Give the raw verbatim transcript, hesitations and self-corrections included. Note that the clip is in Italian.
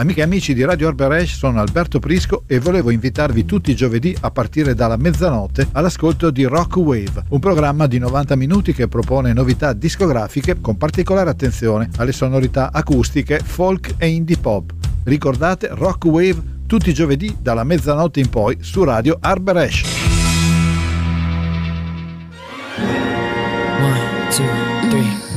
Amiche e amici di Radio Arberash, sono Alberto Prisco e volevo invitarvi tutti i giovedì a partire dalla mezzanotte all'ascolto di Rock Wave, un programma di novanta minuti che propone novità discografiche con particolare attenzione alle sonorità acustiche, folk e indie pop. Ricordate Rock Wave tutti i giovedì dalla mezzanotte in poi su Radio Arberash. One, two, three.